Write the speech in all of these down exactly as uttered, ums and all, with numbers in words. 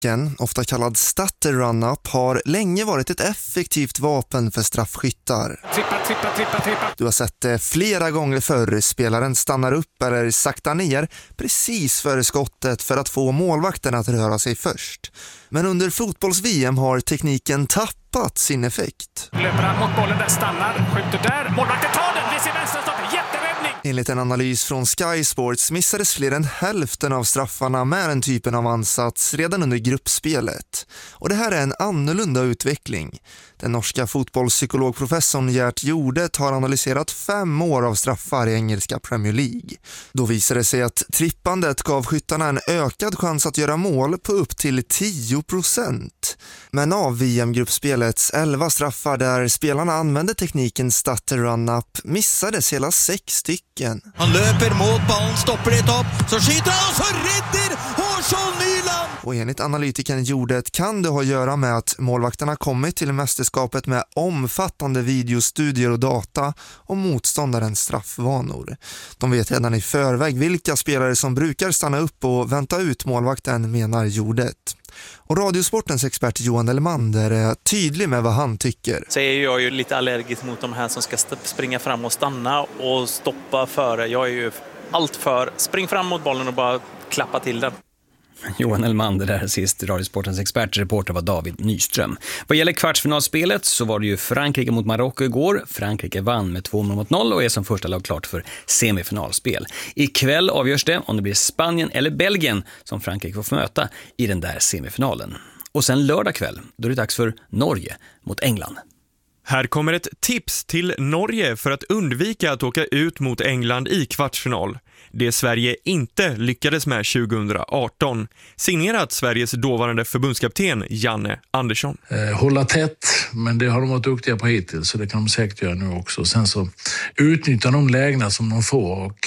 Tekniken, ofta kallad stutter run-up, har länge varit ett effektivt vapen för straffskyttar. Trippa, trippa, trippa, trippa. Du har sett det flera gånger förr. Spelaren stannar upp eller saktar ner precis före skottet för att få målvakten att röra sig först. Men under fotbolls-V M har tekniken tappat sin effekt. Löper han mot bollen där, stannar, skjuter där, målvakten tar den, vid sin vänstra stopp, jätteräddning! Enligt en analys från Sky Sports missades fler än hälften av straffarna med den typen av ansats redan under gruppspelet. Och det här är en annorlunda utveckling. Den norska fotbollspsykologprofessorn Gert Jordet har analyserat fem år av straffar i engelska Premier League. Då visade det sig att trippandet gav skyttarna en ökad chans att göra mål på upp till tio procent. Men av V M-gruppspelets elva straffar där spelarna använde tekniken stutter run-up missades hela sex stycken. Han löper mot bollen, stoppar det upp, så skjuter han och så räddar Hårsson Nyland! Och enligt analytikern Jordet kan det ha att göra med att målvakterna kommit till mästerskapet med omfattande videostudier och data om motståndarens straffvanor. De vet redan i förväg vilka spelare som brukar stanna upp och vänta ut målvakten, menar Jordet. Och Radiosportens expert Johan Elmander är tydlig med vad han tycker. Så är jag ju lite allergisk mot de här som ska springa fram och stanna och stoppa före. Jag är ju allt för spring fram mot bollen och bara klappa till den. Johan Elmander där sist. Radiosportens expertreporter var David Nyström. Vad gäller kvartsfinalspelet så var det ju Frankrike mot Marocko igår. Frankrike vann med två mot noll och är som första lag klart för semifinalspel. Ikväll avgörs det om det blir Spanien eller Belgien som Frankrike får möta i den där semifinalen. Och sen lördag kväll, då är det dags för Norge mot England. Här kommer ett tips till Norge för att undvika att åka ut mot England i kvartsfinal. Det Sverige inte lyckades med tjugohundraarton. Signerat Sveriges dåvarande förbundskapten Janne Andersson. Eh, hålla tätt, men det har de varit duktiga på hittills, så det kan de säkert göra nu också. Sen så utnyttja de lägena som de får, och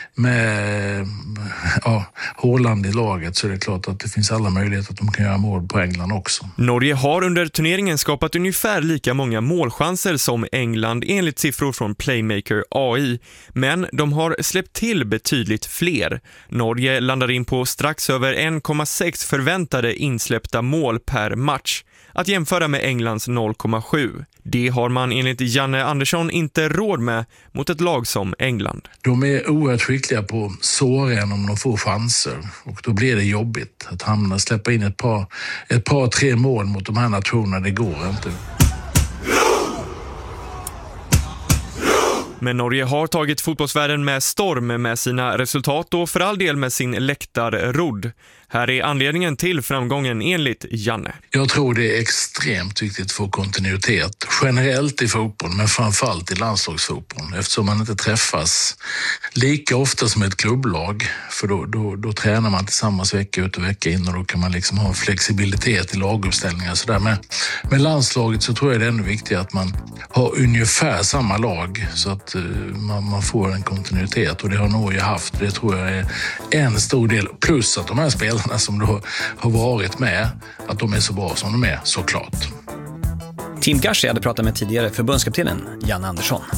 med ja, Haaland i laget så är det klart att det finns alla möjligheter att de kan göra mål på England också. Norge har under turneringen skapat ungefär lika många målchanser som England enligt siffror från Playmaker A I, men de har släppt till betydligt Tydligt fler. Norge landar in på strax över en komma sex förväntade insläppta mål per match. Att jämföra med Englands noll komma sju. Det har man enligt Janne Andersson inte råd med mot ett lag som England. De är oerhört skickliga på såren om de får chanser. Och då blir det jobbigt att hamna, släppa in ett par, ett par tre mål mot de här nationerna. Det går inte. Men Norge har tagit fotbollsvärlden med storm med sina resultat och för all del med sin läktarrodd. Här är anledningen till framgången enligt Janne. Jag tror det är extremt viktigt att få kontinuitet. Generellt i fotboll, men framförallt i landslagsfotboll. Eftersom man inte träffas lika ofta som ett klubblag. För då, då, då tränar man tillsammans vecka ut och vecka in, och då kan man liksom ha flexibilitet i laguppställningar. Så där. Men med landslaget så tror jag det är ännu viktigt att man har ungefär samma lag. Så att uh, man, man får en kontinuitet, och det har Norge haft. Det tror jag är en stor del. Plus att de här spelarna som då har varit med, att de är så bra som de är, såklart. Tim Gashi hade pratat med tidigare förbundskaptenen Janne Andersson.